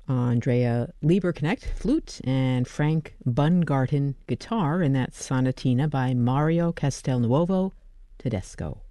Andrea Lieberknecht, flute, and Frank Bungarten, guitar, in that sonatina by Mario Castelnuovo Tedesco.